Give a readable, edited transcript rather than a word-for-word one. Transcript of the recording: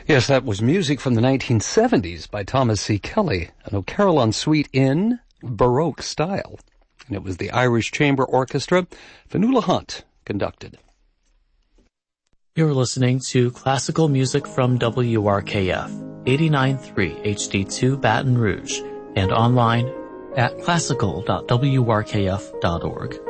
Yes, that was music from the 1970s by Thomas C. Kelly, an O'Carillon suite in Baroque style. And it was the Irish Chamber Orchestra. Fionnuala Hunt conducted. You're listening to classical music from WRKF, 89.3 HD2 Baton Rouge, and online at classical.wrkf.org.